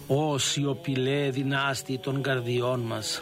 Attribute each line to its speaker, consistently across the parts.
Speaker 1: Ω σιωπηλέ δυνάστη των καρδιών μας.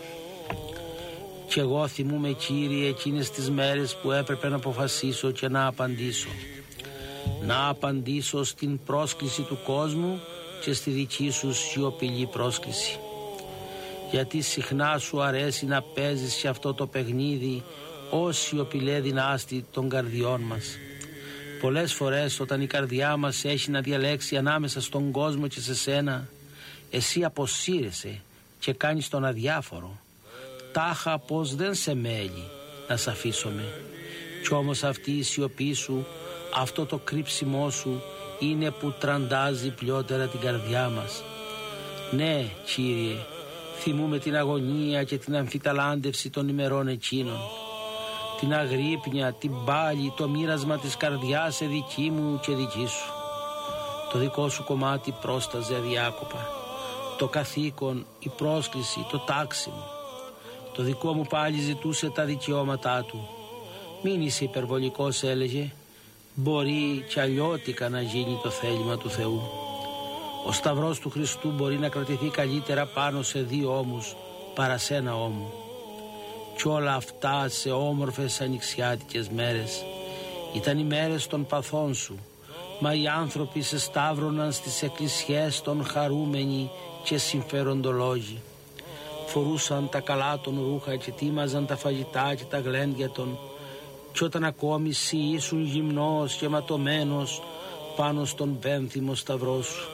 Speaker 1: Κι εγώ θυμούμαι, Κύριε, εκείνες τις μέρες που έπρεπε να αποφασίσω και να απαντήσω. Να απαντήσω στην πρόσκληση του κόσμου και στη δική σου σιωπηλή πρόσκληση. Γιατί συχνά σου αρέσει να παίζεις σε αυτό το παιχνίδι ως σιωπηλέ δυνάστη των καρδιών μας. Πολλές φορές όταν η καρδιά μας έχει να διαλέξει ανάμεσα στον κόσμο και σε σένα, εσύ αποσύρεσαι και κάνεις τον αδιάφορο. Τάχα πως δεν σε μέλει να σ' αφήσομε. Κι όμως αυτή η σιωπή σου, αυτό το κρύψιμό σου είναι που τραντάζει πλειότερα την καρδιά μας. Ναι, Κύριε, θυμούμε την αγωνία και την αμφιταλάντευση των ημερών εκείνων. Την αγρύπνια, την πάλη, το μοίρασμα της καρδιάς σε δική μου και δική σου. Το δικό σου κομμάτι πρόσταζε αδιάκοπα. Το καθήκον, η πρόσκληση, το τάξιμο. Το δικό μου πάλι ζητούσε τα δικαιώματά του. Μην είσαι υπερβολικός, έλεγε. Μπορεί κι αλλιώτικα να γίνει το θέλημα του Θεού. Ο σταυρός του Χριστού μπορεί να κρατηθεί καλύτερα πάνω σε 2 ώμους παρά σε 1 ώμο. Κι όλα αυτά σε όμορφες ανοιξιάτικες μέρες. Ήταν οι μέρες των παθών σου. Μα οι άνθρωποι σε σταύρωναν στις εκκλησιές των χαρούμενοι και συμφεροντολόγοι. Φορούσαν τα καλά των ρούχα και τίμαζαν τα φαγητά και τα γλέντια των. Κι όταν ακόμη εσύ ήσουν γυμνός και ματωμένος πάνω στον πένθυμο σταυρό σου.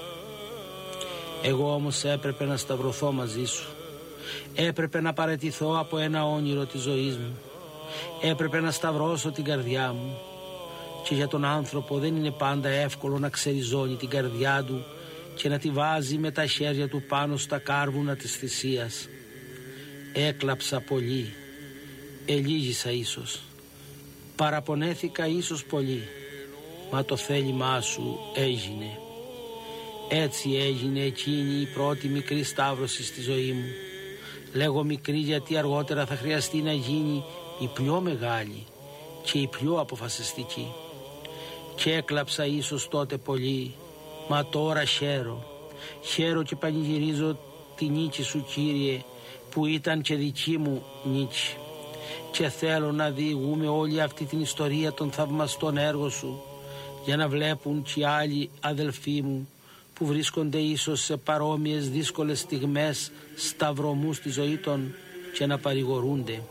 Speaker 1: Εγώ όμως έπρεπε να σταυρωθώ μαζί σου. Έπρεπε να παραιτηθώ από ένα όνειρο της ζωής μου. Έπρεπε να σταυρώσω την καρδιά μου. Και για τον άνθρωπο δεν είναι πάντα εύκολο να ξεριζώνει την καρδιά του και να τη βάζει με τα χέρια του πάνω στα κάρβουνα της θυσίας. Έκλαψα πολύ, ελίγησα ίσως, παραπονέθηκα ίσως πολύ, μα το θέλημά σου έγινε. Έτσι έγινε εκείνη η πρώτη μικρή σταύρωση στη ζωή μου. Λέγω μικρή γιατί αργότερα θα χρειαστεί να γίνει η πιο μεγάλη και η πιο αποφασιστική. Και έκλαψα ίσως τότε πολύ, μα τώρα χαίρω και πανηγυρίζω τη νίκη σου, Κύριε, που ήταν και δική μου νίκη. Και θέλω να διηγούμε όλη αυτή την ιστορία των θαυμαστών έργων σου, για να βλέπουν και άλλοι αδελφοί μου που βρίσκονται ίσως σε παρόμοιες δύσκολες στιγμές σταυρωμού στη ζωή των και να παρηγορούνται.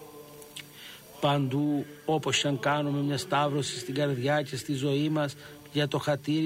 Speaker 1: Παντού όπως αν κάνουμε μια σταύρωση στην καρδιά και στη ζωή μας για το χατήρι